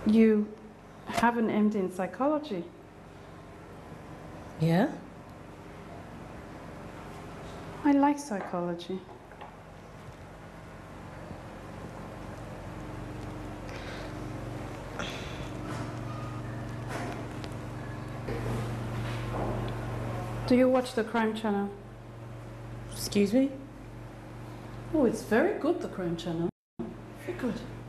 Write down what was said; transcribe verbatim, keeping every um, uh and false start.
You have an M D in psychology. Yeah? I like psychology. Do you watch the Crime Channel? Excuse me? Oh, it's very good, the Crime Channel. Very good.